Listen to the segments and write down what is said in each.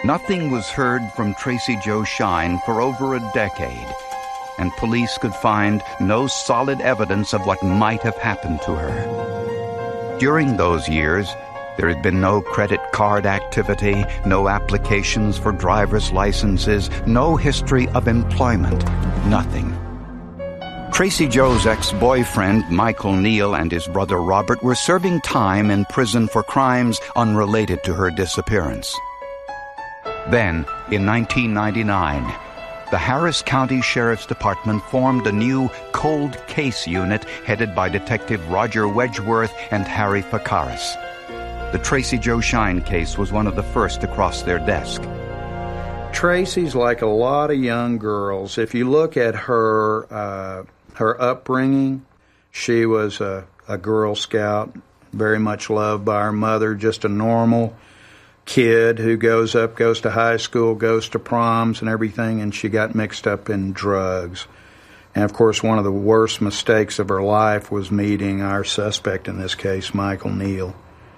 Nothing was heard from Tracy Jo Shine for over a decade, and police could find no solid evidence of what might have happened to her. During those years, there had been no credit card activity, no applications for driver's licenses, no history of employment, nothing. Tracy Jo's ex-boyfriend, Michael Neal, and his brother Robert were serving time in prison for crimes unrelated to her disappearance. Then, in 1999, the Harris County Sheriff's Department formed a new cold case unit headed by Detective Roger Wedgeworth and Harry Fakaris. The Tracy Jo Shine case was one of the first to cross their desk. Tracy's like a lot of young girls. If you look at her upbringing, she was a Girl Scout, very much loved by her mother, just a normal kid who goes to high school, goes to proms and everything, and she got mixed up in drugs. And, of course, one of the worst mistakes of her life was meeting our suspect in this case, Michael Neal.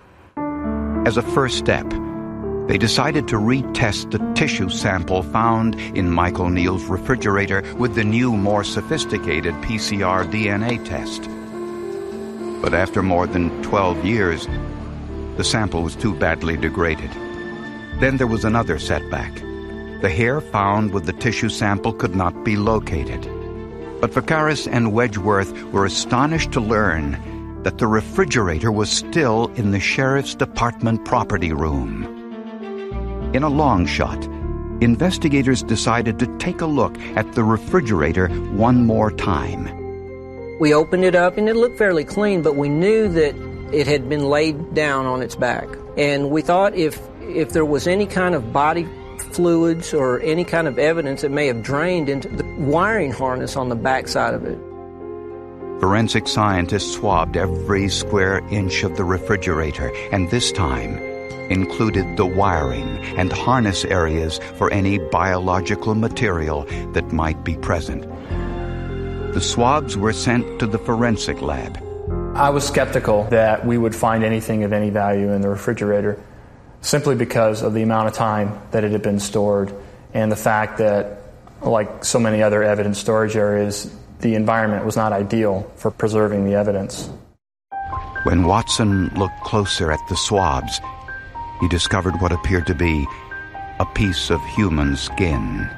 As a first step, they decided to retest the tissue sample found in Michael Neal's refrigerator with the new, more sophisticated PCR DNA test. But after more than 12 years, the sample was too badly degraded. Then there was another setback. The hair found with the tissue sample could not be located. But Fakaris and Wedgeworth were astonished to learn that the refrigerator was still in the Sheriff's Department property room. In a long shot, investigators decided to take a look at the refrigerator one more time. We opened it up, and it looked fairly clean, but we knew that it had been laid down on its back. And we thought if there was any kind of body fluids or any kind of evidence that may have drained into the wiring harness on the backside of it. Forensic scientists swabbed every square inch of the refrigerator, and this time included the wiring and harness areas for any biological material that might be present. The swabs were sent to the forensic lab. I was skeptical that we would find anything of any value in the refrigerator, simply because of the amount of time that it had been stored and the fact that, like so many other evidence storage areas, the environment was not ideal for preserving the evidence. When Watson looked closer at the swabs, he discovered what appeared to be a piece of human skin.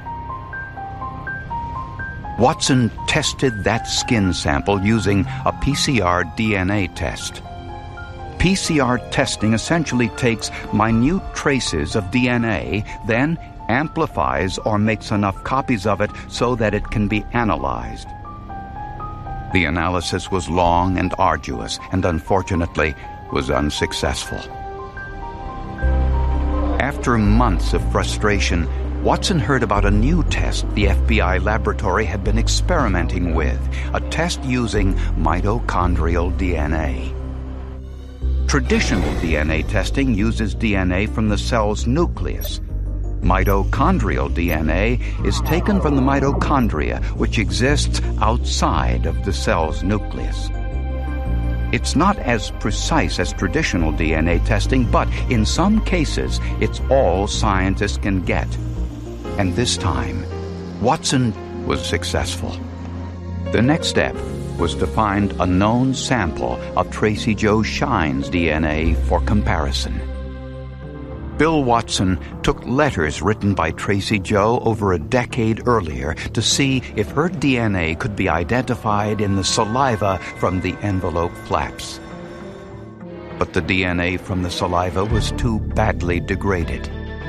Watson tested that skin sample using a PCR DNA test. PCR testing essentially takes minute traces of DNA, then amplifies or makes enough copies of it so that it can be analyzed. The analysis was long and arduous, and unfortunately was unsuccessful. After months of frustration, Watson heard about a new test the FBI laboratory had been experimenting with, a test using mitochondrial DNA. Traditional DNA testing uses DNA from the cell's nucleus. Mitochondrial DNA is taken from the mitochondria, which exists outside of the cell's nucleus. It's not as precise as traditional DNA testing, but in some cases, it's all scientists can get. And this time, Watson was successful. The next step was to find a known sample of Tracy Jo Shine's DNA for comparison. Bill Watson took letters written by Tracy Jo over a decade earlier to see if her DNA could be identified in the saliva from the envelope flaps. But the DNA from the saliva was too badly degraded.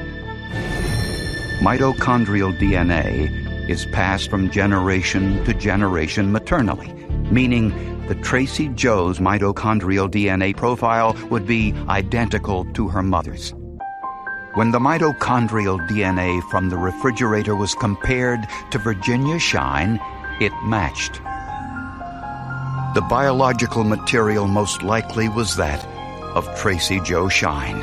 Mitochondrial DNA is passed from generation to generation maternally, meaning that Tracy Jo's mitochondrial DNA profile would be identical to her mother's. When the mitochondrial DNA from the refrigerator was compared to Virginia Shine, it matched. The biological material most likely was that of Tracy Jo Shine.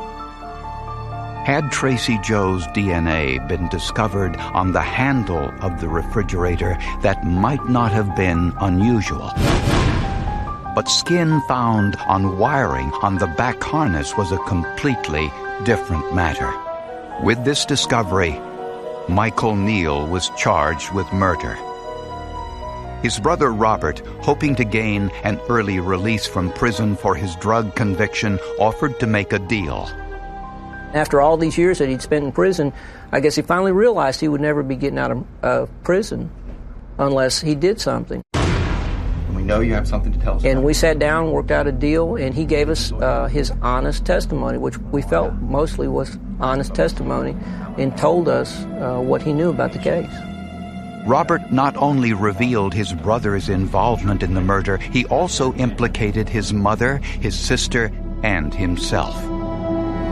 Had Tracy Jo's DNA been discovered on the handle of the refrigerator, that might not have been unusual. But skin found on wiring on the back harness was a completely different matter. With this discovery, Michael Neal was charged with murder. His brother Robert, hoping to gain an early release from prison for his drug conviction, offered to make a deal. After all these years that he'd spent in prison, I guess he finally realized he would never be getting out of prison unless he did something. And we know you have something to tell us. And we sat down, worked out a deal, and he gave us his honest testimony, which we felt mostly was honest testimony, and told us what he knew about the case. Robert not only revealed his brother's involvement in the murder, he also implicated his mother, his sister, and himself.